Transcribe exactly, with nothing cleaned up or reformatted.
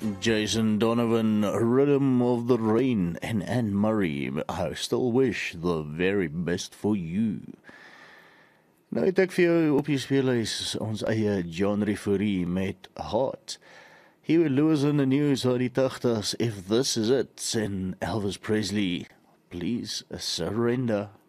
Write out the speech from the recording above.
Jason Donovan, Rhythm of the Rain, en Anne Murray, I Still Wish the Very Best for You. Nou het ek vir jou op die speellys ons eie John Referee met Heart. Huey Lewis in the News uit die tachtigs, If This Is It, en Elvis Presley, Please Surrender.